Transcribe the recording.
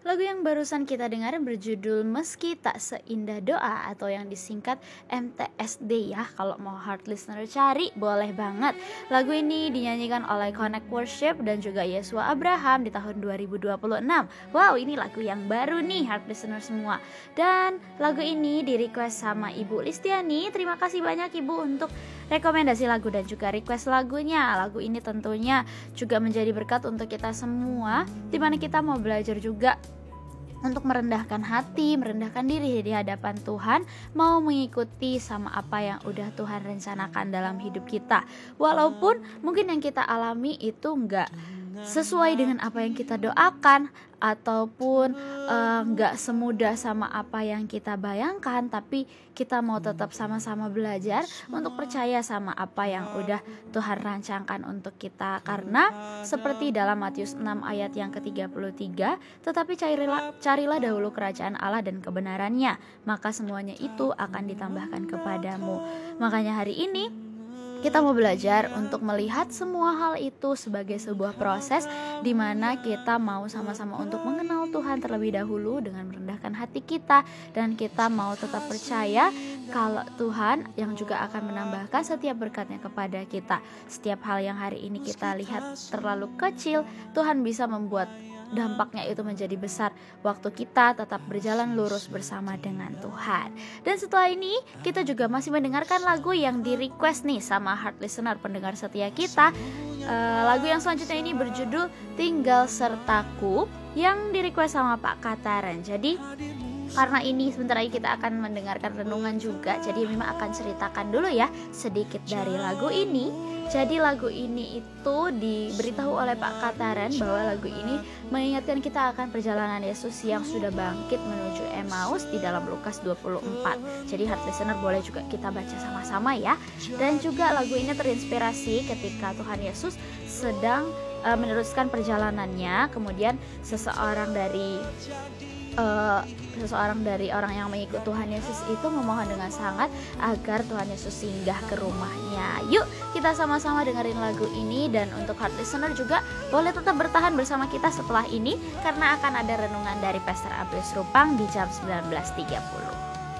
Lagu yang barusan kita dengar berjudul Meski Tak Seindah Doa atau yang disingkat MTSD ya. Kalau mau hard listener cari boleh banget. Lagu ini dinyanyikan oleh Connect Worship dan juga Yesua Abraham di tahun 2026. Wow, ini lagu yang baru nih hard listener semua. Dan lagu ini di request sama Ibu Listiani. Terima kasih banyak Ibu untuk rekomendasi lagu dan juga request lagunya. Lagu ini tentunya juga menjadi berkat untuk kita semua, dimana kita mau belajar juga untuk merendahkan hati, merendahkan diri di hadapan Tuhan, mau mengikuti sama apa yang udah Tuhan rencanakan dalam hidup kita. Walaupun mungkin yang kita alami itu enggak sesuai dengan apa yang kita doakan, ataupun enggak semudah sama apa yang kita bayangkan, tapi kita mau tetap sama-sama belajar untuk percaya sama apa yang udah Tuhan rancangkan untuk kita. Karena seperti dalam Matius 6 ayat yang ke-33, tetapi carilah dahulu kerajaan Allah dan kebenarannya, maka semuanya itu akan ditambahkan kepadamu. Makanya hari ini kita mau belajar untuk melihat semua hal itu sebagai sebuah proses di mana kita mau sama-sama untuk mengenal Tuhan terlebih dahulu dengan merendahkan hati kita, dan kita mau tetap percaya kalau Tuhan yang juga akan menambahkan setiap berkatnya kepada kita. Setiap hal yang hari ini kita lihat terlalu kecil, Tuhan bisa membuat dampaknya itu menjadi besar waktu kita tetap berjalan lurus bersama dengan Tuhan. Dan setelah ini kita juga masih mendengarkan lagu yang di request nih sama heart listener pendengar setia kita. Lagu yang selanjutnya ini berjudul Tinggal Sertaku yang di request sama Pak Kataran. Jadi karena ini sebentar lagi kita akan mendengarkan renungan juga, jadi memang akan ceritakan dulu ya sedikit dari lagu ini. Jadi lagu ini itu diberitahu oleh Pak Kataran bahwa lagu ini mengingatkan kita akan perjalanan Yesus yang sudah bangkit menuju Emmaus di dalam Lukas 24. Jadi heart listener boleh juga kita baca sama-sama ya. Dan juga lagu ini terinspirasi ketika Tuhan Yesus sedang meneruskan perjalanannya, kemudian seseorang dari orang yang mengikut Tuhan Yesus itu memohon dengan sangat agar Tuhan Yesus singgah ke rumahnya. Yuk kita sama-sama dengerin lagu ini, dan untuk heart listener juga boleh tetap bertahan bersama kita setelah ini karena akan ada renungan dari Pastor Abel Rupang di jam 19.30.